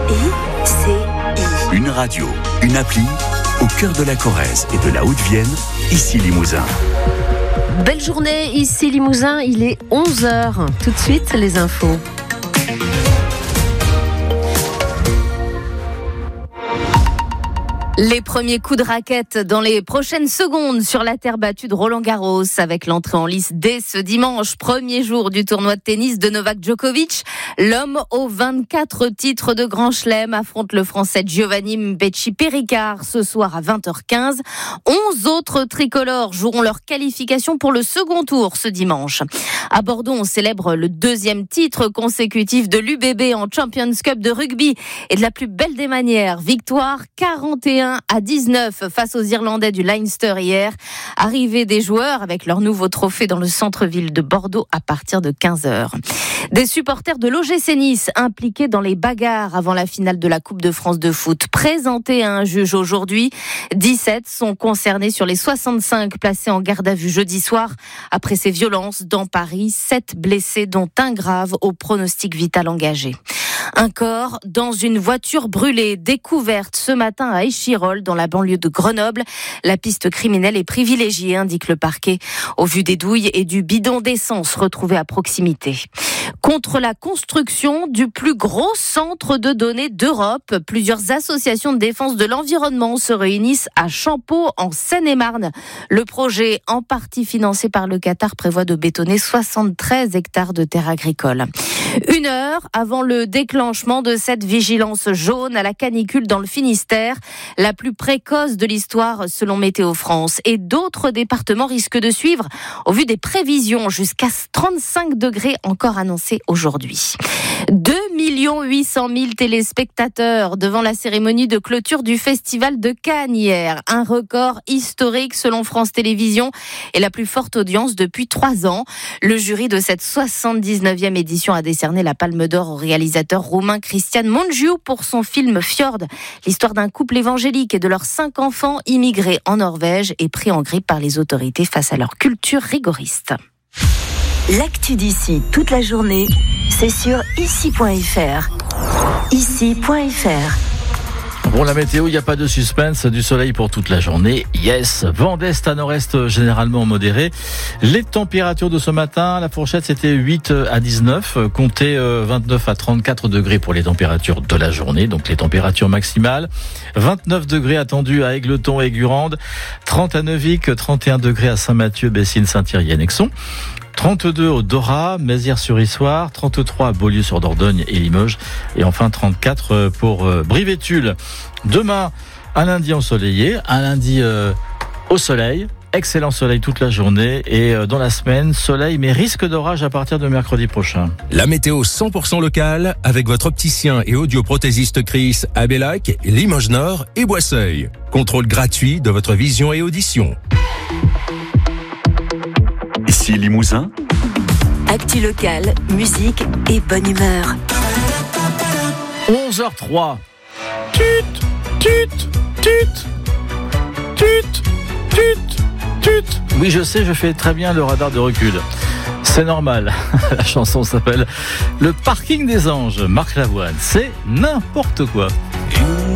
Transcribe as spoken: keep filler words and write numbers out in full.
I C I. Une radio, une appli, au cœur de la Corrèze et de la Haute-Vienne, ici Limousin. Belle journée, ici Limousin, il est onze heures. Tout de suite, les infos. Les premiers coups de raquette dans les prochaines secondes sur la terre battue de Roland-Garros avec l'entrée en lice dès ce dimanche, premier jour du tournoi de tennis de Novak Djokovic. L'homme aux vingt-quatre titres de Grand Chelem affronte le Français Giovanni Mbetchi-Péricard ce soir à vingt heures quinze. Onze autres tricolores joueront leur qualification pour le second tour ce dimanche. À Bordeaux, on célèbre le deuxième titre consécutif de l'U B B en Champions Cup de rugby et de la plus belle des manières. Victoire quarante et un à dix-neuf face aux Irlandais du Leinster hier. Arrivée des joueurs avec leur nouveau trophée dans le centre-ville de Bordeaux à partir de quinze heures. Des supporters de l'O G C Nice impliqués dans les bagarres avant la finale de la Coupe de France de foot présentés à un juge aujourd'hui. dix-sept sont concernés sur les soixante-cinq placés en garde à vue jeudi soir après ces violences dans Paris. sept blessés dont un grave au pronostic vital engagé. Un corps dans une voiture brûlée, découverte ce matin à Échirolles, dans la banlieue de Grenoble. La piste criminelle est privilégiée, indique le parquet, au vu des douilles et du bidon d'essence retrouvé à proximité. Contre la construction du plus gros centre de données d'Europe, plusieurs associations de défense de l'environnement se réunissent à Champeaux, en Seine-et-Marne. Le projet, en partie financé par le Qatar, prévoit de bétonner soixante-treize hectares de terres agricoles. Une heure avant le déclenchement de cette vigilance jaune à la canicule dans le Finistère, la plus précoce de l'histoire selon Météo France. Et d'autres départements risquent de suivre au vu des prévisions jusqu'à trente-cinq degrés encore annoncés aujourd'hui. deux millions huit cent mille téléspectateurs devant la cérémonie de clôture du Festival de Cannes hier. Un record historique selon France Télévisions et la plus forte audience depuis trois ans. Le jury de cette soixante-dix-neuvième édition a décerné la Palme d'Or au réalisateur roumain Cristian Mungiu pour son film Fjord, l'histoire d'un couple évangélique et de leurs cinq enfants immigrés en Norvège et pris en grippe par les autorités face à leur culture rigoriste. L'actu d'ici toute la journée, c'est sur ici point f r. ici point f r. Bon, la météo, il n'y a pas de suspense, du soleil pour toute la journée. Yes, vent d'est à nord-est généralement modéré. Les températures de ce matin, la fourchette c'était huit à dix-neuf, comptez vingt-neuf à trente-quatre degrés pour les températures de la journée, donc les températures maximales. vingt-neuf degrés attendus à Égletons et Gurande, trente à Neuvic, trente et un degrés à Saint-Mathieu, Bessines, Saint-Thierry et Nexon. trente-deux au Dora, Mézières-sur-Issoire, trente-trois à Beaulieu-sur-Dordogne et Limoges, et enfin trente-quatre pour Brive-et-Tulle. Demain, un lundi ensoleillé, un lundi euh, au soleil, excellent soleil toute la journée, et euh, dans la semaine, soleil mais risque d'orage à partir de mercredi prochain. La météo cent pour cent locale avec votre opticien et audioprothésiste Chris à Bellac, Limoges Nord et Boisseuil. Contrôle gratuit de votre vision et audition. Ici Limousin. Actu locale, musique et bonne humeur. onze heures trois. Tut, tut, tut, tut, tut, tut. Oui, je sais, je fais très bien le radar de recul. C'est normal. La chanson s'appelle Le Parking des Anges. Marc Lavoine. C'est n'importe quoi.